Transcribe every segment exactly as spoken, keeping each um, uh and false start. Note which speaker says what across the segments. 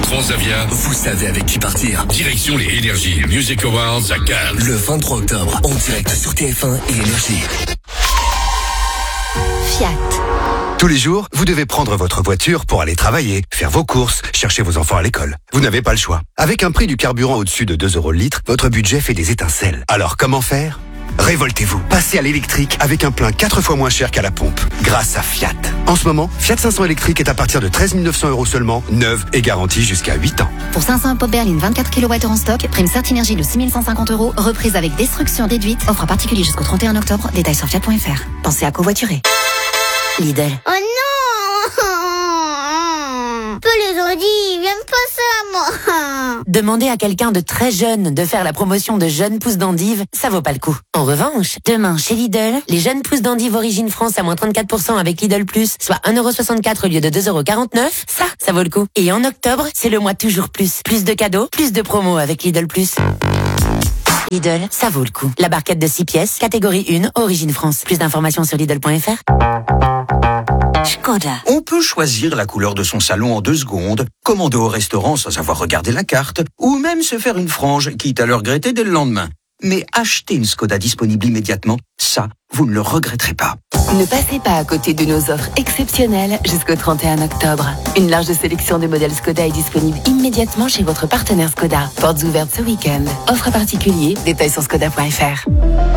Speaker 1: Transavia, vous savez avec qui partir. Direction les Energy Music Awards à Cannes. Le vingt-trois octobre, en direct sur T F un et Énergie.
Speaker 2: Fiat.
Speaker 3: Tous les jours, vous devez prendre votre voiture pour aller travailler, faire vos courses, chercher vos enfants à l'école. Vous n'avez pas le choix. Avec un prix du carburant au-dessus de deux euros le litre, votre budget fait des étincelles. Alors comment faire ? Révoltez-vous. Passez à l'électrique avec un plein quatre fois moins cher qu'à la pompe. Grâce à Fiat. En ce moment, Fiat cinq cents électrique est à partir de treize mille neuf cents euros seulement, neuve et garantie jusqu'à huit ans.
Speaker 2: Pour cinq cents pop berline vingt-quatre kilowattheures en stock, prime Certinergie de six mille cent cinquante euros, reprise avec destruction déduite. Offre à particulier jusqu'au trente et un octobre. Détails sur fiat point f r. Pensez à covoiturer. Lidl.
Speaker 4: Oh non! Peu les aurait dit, ils viennent pas ça, moi.
Speaker 5: Demander à quelqu'un de très jeune de faire la promotion de jeunes pousses d'endive, ça vaut pas le coup. En revanche, demain chez Lidl, les jeunes pousses d'endive origine France à moins trente-quatre pour cent avec Lidl Plus, soit un euro soixante-quatre au lieu de deux euros quarante-neuf, ça, ça vaut le coup. Et en octobre, c'est le mois toujours plus. Plus de cadeaux, plus de promos avec Lidl Plus. Lidl, ça vaut le coup. La barquette de six pièces, catégorie un, origine France. Plus d'informations sur Lidl point f r. Skoda.
Speaker 6: On peut choisir la couleur de son salon en deux secondes, commander au restaurant sans avoir regardé la carte, ou même se faire une frange, quitte à le regretter dès le lendemain. Mais acheter une Skoda disponible immédiatement, ça, vous ne le regretterez pas.
Speaker 5: Ne passez pas à côté de nos offres exceptionnelles jusqu'au trente et un octobre. Une large sélection de modèles Skoda est disponible immédiatement chez votre partenaire Skoda. Portes ouvertes ce week-end. Offre à particulier, détails sur skoda point f r.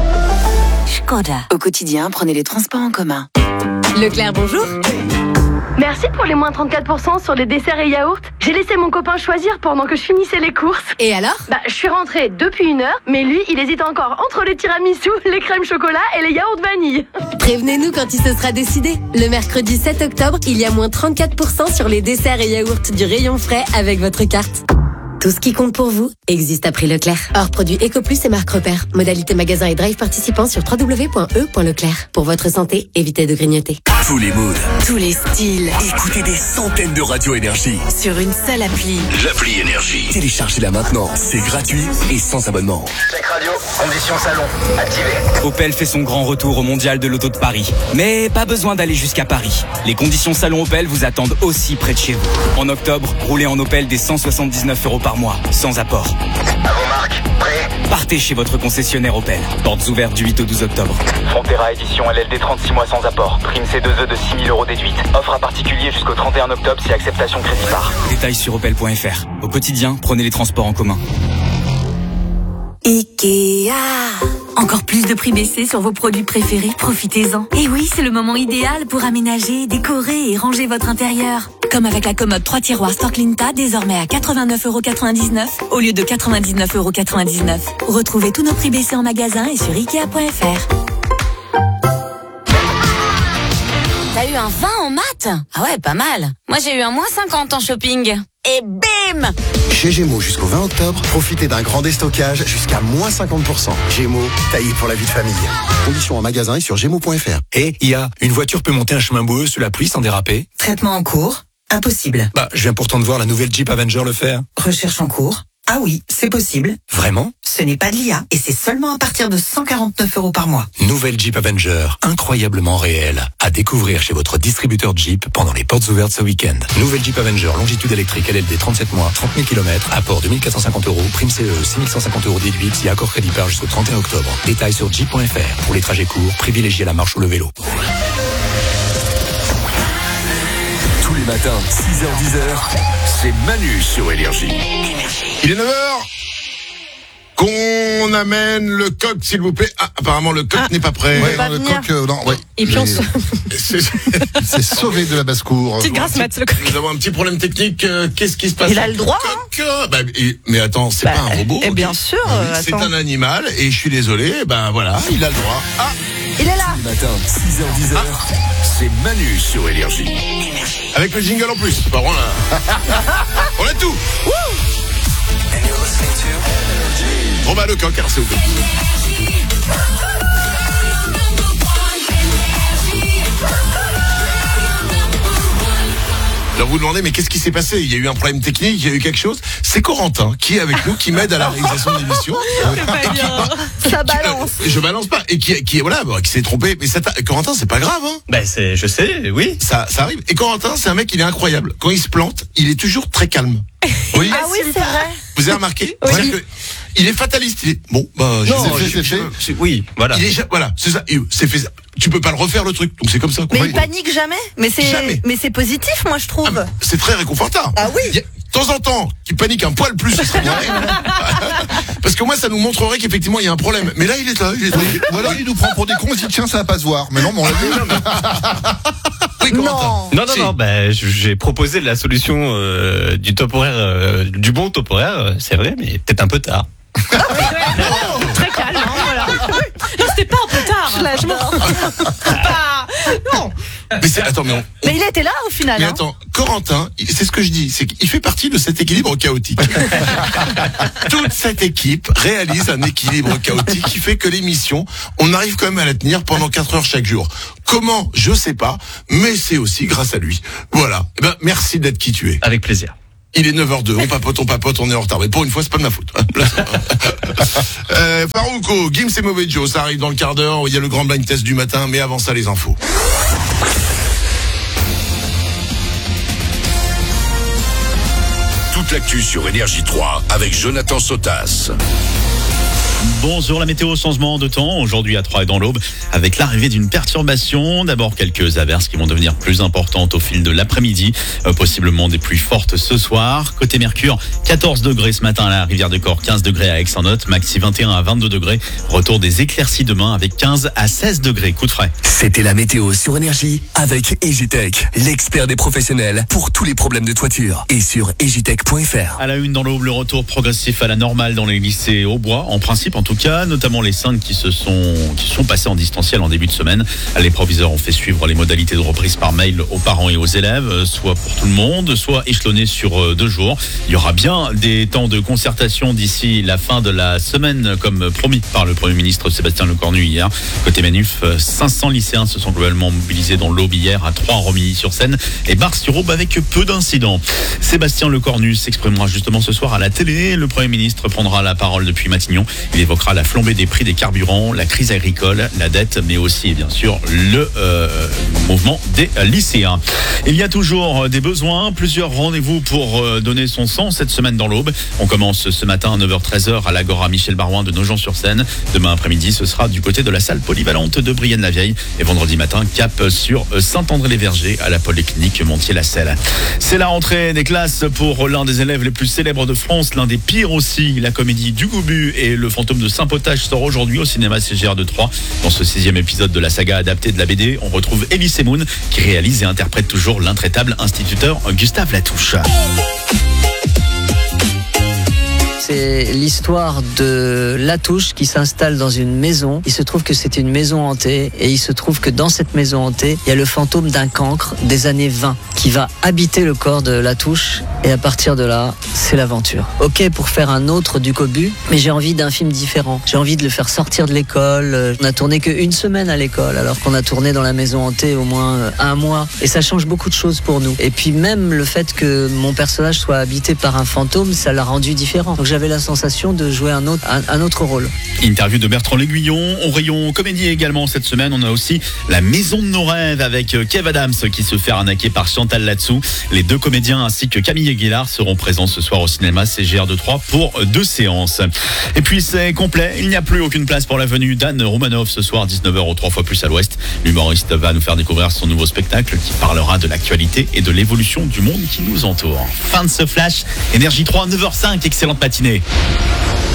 Speaker 5: Skoda. Au quotidien, prenez les transports en commun.
Speaker 7: Leclerc, bonjour. Merci pour les moins trente-quatre pour cent sur les desserts et yaourts. J'ai laissé mon copain choisir pendant que je finissais les courses.
Speaker 8: Et alors ?
Speaker 7: Bah, je suis rentrée depuis une heure, mais lui, il hésite encore entre les tiramisu, les crèmes chocolat et les yaourts vanille.
Speaker 8: Prévenez-nous quand il se sera décidé. Le mercredi sept octobre, il y a moins trente-quatre pour cent sur les desserts et yaourts du rayon frais avec votre carte. Tout ce qui compte pour vous existe à prix Leclerc. Hors produits EcoPlus et marque repère. Modalité magasin et drive participants sur w w w point e point leclerc. Pour votre santé, évitez de grignoter.
Speaker 1: Tous les moods,
Speaker 5: Tous les styles.
Speaker 1: écoutez des centaines de radios Énergie.
Speaker 5: Sur une seule appli.
Speaker 1: L'appli Énergie. Téléchargez-la maintenant. C'est gratuit et sans abonnement.
Speaker 9: Check radio, conditions salon, activé.
Speaker 10: Opel fait son grand retour au Mondial de l'Auto de Paris. Mais pas besoin d'aller jusqu'à Paris. Les conditions salon Opel vous attendent aussi près de chez vous. En octobre, roulez en Opel des cent soixante-dix-neuf euros par mois, sans apport.
Speaker 9: À vos marques, prêt?
Speaker 10: Partez chez votre concessionnaire Opel. Portes ouvertes du huit au douze octobre.
Speaker 9: Frontera édition L L D trente-six mois sans apport. Prime C deux E de six mille euros déduite. Offre à particulier jusqu'au trente et un octobre si acceptation crédit par.
Speaker 10: Détails sur opel point f r. Au quotidien, prenez les transports en commun.
Speaker 5: Ikea. Encore plus de prix baissés sur vos produits préférés, profitez-en. Et oui, c'est le moment idéal pour aménager, décorer et ranger votre intérieur. Comme avec la commode trois tiroirs Storklinta, désormais à quatre-vingt-neuf euros quatre-vingt-dix-neuf au lieu de quatre-vingt-dix-neuf euros quatre-vingt-dix-neuf. Retrouvez tous nos prix baissés en magasin et sur ikea point f r. T'as eu un vingt en maths ? Ah ouais, pas mal. Moi, j'ai eu un moins cinquante en shopping. Et bim !
Speaker 11: Chez Gémeaux jusqu'au vingt octobre, profitez d'un grand déstockage jusqu'à moins cinquante pour cent. Gémeaux, taillé pour la vie de famille. Conditions en magasin et sur gémeaux point f r.
Speaker 12: Et I A, une voiture peut monter un chemin boueux sous la pluie sans déraper ?
Speaker 5: Traitement en cours ? Impossible.
Speaker 12: Bah, je viens pourtant de voir la nouvelle Jeep Avenger le faire.
Speaker 5: Recherche en cours ? Ah oui, c'est possible.
Speaker 12: Vraiment ?
Speaker 5: Ce n'est pas de l'I A et c'est seulement à partir de cent quarante-neuf euros par mois.
Speaker 12: Nouvelle Jeep Avenger, incroyablement réelle. À découvrir chez votre distributeur Jeep pendant les portes ouvertes ce week-end. Nouvelle Jeep Avenger, longitude électrique L L D trente-sept mois, trente mille kilomètres, apport deux mille quatre cent cinquante euros, prime C E six mille cent cinquante euros déduite si accord crédit par jusqu'au trente et un octobre. Détails sur jeep point f r. Pour les trajets courts, privilégiez la marche ou le vélo.
Speaker 1: Tous les matins, six heures dix heures, c'est Manu sur Énergie.
Speaker 13: Il est neuf heures. Qu'on amène le coq, s'il vous plaît. Ah, apparemment, le coq ah, n'est pas prêt.
Speaker 14: Ouais, non, le coq, euh, non, ouais.
Speaker 8: Et puis on se...
Speaker 13: C'est sauvé de la basse-cour.
Speaker 8: Petite grâce mat, le coq.
Speaker 13: Nous avons un petit problème technique. Euh, qu'est-ce qui se passe?
Speaker 14: Il a le droit.
Speaker 13: Coq, hein. bah, et, mais attends, c'est bah, pas un robot.
Speaker 14: Et bien sûr.
Speaker 13: Euh, c'est un animal, et je suis désolé, ben voilà, il a le droit. Ah,
Speaker 14: il est là.
Speaker 1: Tous les matins, six heures dix heures, ah. c'est Manu sur Énergie.
Speaker 13: Avec le jingle en plus. Bah, on a, on a tout. Wouh. Bon bah le coq, alors c'est au coq. Alors vous vous demandez, mais qu'est-ce qui s'est passé? Il y a eu un problème technique, il y a eu quelque chose. C'est Corentin qui est avec nous, qui m'aide à la réalisation de l'émission.
Speaker 14: Ça balance.
Speaker 13: Qui, je balance pas. Et qui, qui voilà, qui s'est trompé. Mais ça Corentin, c'est pas grave, hein.
Speaker 15: Ben c'est, je sais, oui.
Speaker 13: Ça, ça arrive. Et Corentin, c'est un mec, il est incroyable. Quand il se plante, il est toujours très calme. Oui.
Speaker 14: Ah oui, c'est vrai.
Speaker 13: Vous avez remarqué?
Speaker 14: Oui.
Speaker 13: C'est-à-dire que il est fataliste. Il est... Bon, bah, je
Speaker 15: Non,
Speaker 13: sais,
Speaker 15: c'est
Speaker 13: je-
Speaker 15: fait.
Speaker 13: je-
Speaker 15: Oui, voilà.
Speaker 13: Il est ja- voilà, c'est ça. Et C'est fait. Tu peux pas le refaire le truc. Donc c'est comme ça.
Speaker 14: Mais
Speaker 13: quoi.
Speaker 14: il panique jamais. Mais c'est,
Speaker 13: Jamais.
Speaker 14: mais c'est positif, moi je trouve.
Speaker 13: C'est très réconfortant.
Speaker 14: Ah oui.
Speaker 13: Il y a- De temps en temps, qu'il panique un poil plus, ce serait bien. Parce que moi, ça nous montrerait qu'effectivement, il y a un problème. Mais là, il est là. Il est là.
Speaker 11: Ou alors il nous prend pour des cons, il dit tiens ça va pas se voir. Mais non, mais on l'a vu.
Speaker 13: Oui, Corentin.
Speaker 14: Non.
Speaker 15: Non, non,
Speaker 13: Si.
Speaker 15: non, bah, j'ai proposé la solution euh, du top horaire, euh, du bon top horaire, euh, c'est vrai, mais peut-être un peu tard.
Speaker 16: Très calme, hein, voilà. Non, c'était pas un peu tard.
Speaker 14: Je l'adore.
Speaker 16: Pas... Non.
Speaker 13: Mais c'est, attends, mais on,
Speaker 14: Mais il était là au final.
Speaker 13: mais
Speaker 14: hein.
Speaker 13: attends, Corentin, il- c'est ce que je dis, c'est qu'il fait partie de cet équilibre chaotique. Toute cette équipe réalise un équilibre chaotique qui fait que l'émission, on arrive quand même à la tenir pendant quatre heures chaque jour. Comment? Je sais pas, mais c'est aussi grâce à lui. Voilà. Eh ben, merci d'être qui tu es.
Speaker 15: Avec plaisir.
Speaker 13: Il est neuf heures deux, on papote, on papote, on est en retard. Mais pour une fois, c'est pas de ma faute. euh, Farouko, Gims et Mauvais Joe, ça arrive dans le quart d'heure. Il y a le grand blind test du matin, mais avant ça, les infos.
Speaker 1: Toute l'actu sur Énergie trois avec Jonathan Sotas.
Speaker 17: Bonjour, la météo, changement de temps aujourd'hui à Troyes et dans l'Aube avec l'arrivée d'une perturbation. D'abord quelques averses qui vont devenir plus importantes au fil de l'après-midi, euh, possiblement des pluies fortes ce soir. Côté Mercure, quatorze degrés ce matin à la Rivière de Corps, quinze degrés à Aix-en-Othe, maxi vingt et un à vingt-deux degrés. Retour des éclaircies demain avec quinze à seize degrés, coup de frais.
Speaker 1: C'était la météo sur Énergie avec Egitech, l'expert des professionnels pour tous les problèmes de toiture. Et sur egitech point f r.
Speaker 17: À la une dans l'Aube, le retour progressif à la normale dans les lycées au bois, en principe en tout cas, notamment les cinq qui se sont qui sont passés en distanciel en début de semaine. Les proviseurs ont fait suivre les modalités de reprise par mail aux parents et aux élèves, soit pour tout le monde, soit échelonné sur deux jours. Il y aura bien des temps de concertation d'ici la fin de la semaine, comme promis par le Premier ministre Sébastien Lecornu hier. Côté Manuf, cinq cents lycéens se sont globalement mobilisés dans l'Aube hier à Troyes, Romilly-sur-Seine et Bar-sur-Aube avec peu d'incidents. Sébastien Lecornu s'exprimera justement ce soir à la télé. Le Premier ministre prendra la parole depuis Matignon. Il évoquera la flambée des prix des carburants, la crise agricole, la dette, mais aussi et bien sûr le euh, mouvement des lycéens. Il y a toujours des besoins, plusieurs rendez-vous pour euh, donner son sang cette semaine dans l'Aube. On commence ce matin à neuf heures treize à l'Agora Michel Barouin de Nogent-sur-Seine. Demain après-midi, ce sera du côté de la salle polyvalente de Brienne-la-Vieille. Et vendredi matin, cap sur Saint-André-les-Vergers à la polyclinique Montier-la-Selle. C'est la rentrée des classes pour l'un des élèves les plus célèbres de France, l'un des pires aussi, la comédie du Goubu et le fantôme de Saint-Potage sort aujourd'hui au cinéma C G R de Troyes. Dans ce sixième épisode de la saga adaptée de la B D, on retrouve Elie Semoun qui réalise et interprète toujours l'intraitable instituteur Gustave Latouche.
Speaker 18: C'est l'histoire de Latouche qui s'installe dans une maison. Il se trouve que c'est une maison hantée et il se trouve que dans cette maison hantée, il y a le fantôme d'un cancre des années vingt qui va habiter le corps de Latouche et à partir de là, c'est l'aventure. Ok pour faire un autre du Cobu, mais j'ai envie d'un film différent. J'ai envie de le faire sortir de l'école. On a tourné qu'une semaine à l'école alors qu'on a tourné dans la maison hantée au moins un mois et ça change beaucoup de choses pour nous. Et puis même le fait que mon personnage soit habité par un fantôme, ça l'a rendu différent. Donc j'avais la sensation de jouer un autre, un, un autre rôle.
Speaker 17: Interview de Bertrand L'Aiguillon. Au rayon comédie également cette semaine, on a aussi La Maison de nos rêves avec Kev Adams qui se fait arnaquer par Chantal Latsou. Les deux comédiens ainsi que Camille Aguilar seront présents ce soir au cinéma C G R de Troyes pour deux séances. Et puis c'est complet, il n'y a plus aucune place pour la venue d'Anne Roumanoff ce soir dix-neuf heures au trois fois plus à l'Ouest. L'humoriste va nous faire découvrir son nouveau spectacle qui parlera de l'actualité et de l'évolution du monde qui nous entoure. Fin de ce flash, Énergie trois, neuf heures cinq, excellente matinée.